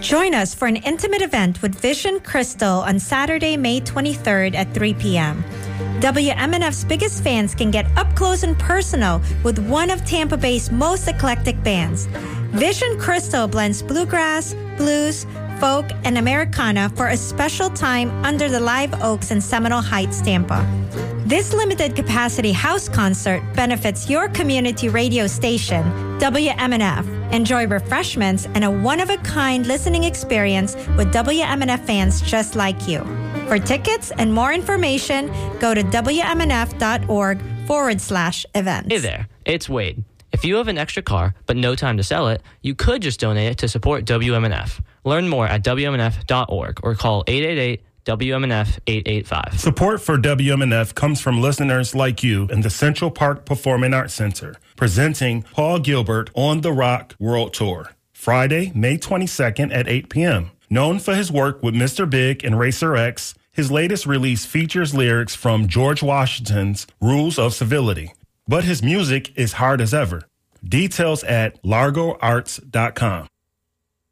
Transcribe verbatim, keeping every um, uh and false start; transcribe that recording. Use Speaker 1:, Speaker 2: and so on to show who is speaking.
Speaker 1: Join us for an intimate event with Vision Crystal on Saturday, May twenty-third at three p.m. W M N F's biggest fans can get up close and personal with one of Tampa Bay's most eclectic bands. Vision Crystal blends bluegrass, blues, folk, and Americana for a special time under the Live Oaks in Seminole Heights, Tampa. This limited capacity house concert benefits your community radio station, W M N F. Enjoy refreshments and a one-of-a-kind listening experience with W M N F fans just like you. For tickets and more information, go to WMNF.org forward slash events.
Speaker 2: Hey there, it's Wade. If you have an extra car but no time to sell it, you could just donate it to support W M N F. Learn more at W M N F dot org or call eight eight eight W M N F eight eight five.
Speaker 3: Support for W M N F comes from listeners like you in the Central Park Performing Arts Center, presenting Paul Gilbert on the Rock World Tour, Friday, May twenty-second at eight p.m. Known for his work with Mister Big and Racer X, his latest release features lyrics from George Washington's Rules of Civility. But his music is hard as ever. Details at largo arts dot com.